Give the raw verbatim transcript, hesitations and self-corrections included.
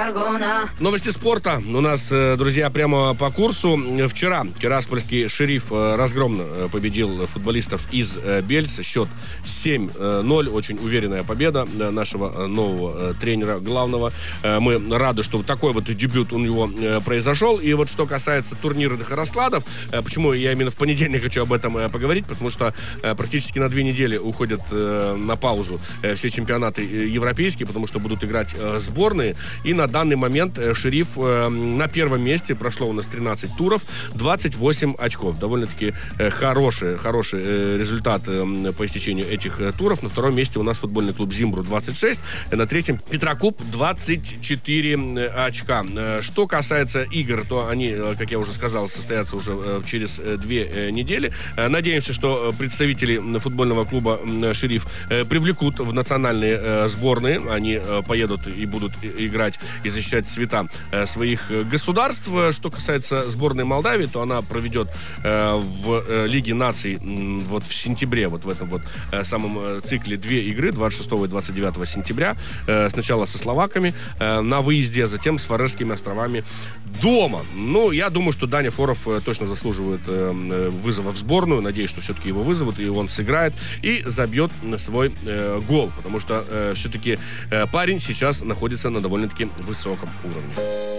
жаргона. Новости спорта у нас, друзья, прямо по курсу. Вчера Тираспольский «Шериф» разгромно победил футболистов из Бельца. Счет семь ноль. Очень уверенная победа нашего нового тренера главного. Мы рады, что такой вот дебют у него произошел. И вот что касается турнирных раскладов, почему я именно в понедельник хочу об этом поговорить, потому что практически на две недели уходят на паузу все чемпионаты европейские, потому что будут играть сборные. И на данный момент «Шериф» на первом месте. Прошло у нас тринадцать туров, двадцать восемь очков. Довольно-таки хороший, хороший результат по истечению этих туров. На втором месте у нас футбольный клуб «Зимбру» двадцать шесть. На третьем Петрокуб двадцать четыре очка. Что касается игр, то они, как я уже сказал, состоятся уже через две недели. Надеемся, что представители футбольного клуба «Шериф» привлекут в национальные сборные. Они поедут и будут играть и защищать цвета своих государств. Что касается сборной Молдавии, то она проведет в Лиге наций вот в сентябре, вот в этом вот самом цикле две игры, двадцать шестого и двадцать девятого сентября. Сначала со словаками на выезде, затем с Фарерскими островами дома. Ну, я думаю, что Даня Форов точно заслуживает вызова в сборную. Надеюсь, что все-таки его вызовут, и он сыграет и забьет свой гол, потому что все-таки парень сейчас находится на довольно-таки высоком уровне.